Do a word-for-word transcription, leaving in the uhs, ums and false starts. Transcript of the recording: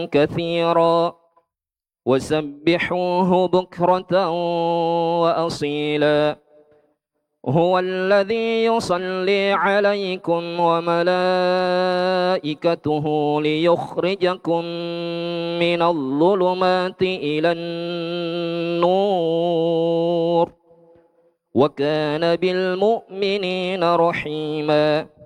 كثيرا وسبحوه بكرة وأصيلا هو الذي يصلي عليكم وملائكته ليخرجكم من الظلمات إلى النور وكان بالمؤمنين رحيما